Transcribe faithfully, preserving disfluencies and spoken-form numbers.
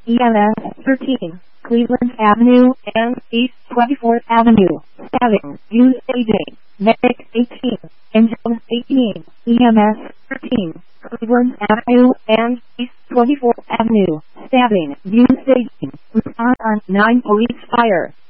E M S thirteen, Cleveland Avenue and East twenty-fourth Avenue. Stabbing, use aging, medic eighteen, engine eighteen, E M S thirteen, Cleveland Avenue and East twenty-fourth Avenue. Stabbing, use aging, respond on nine police fire.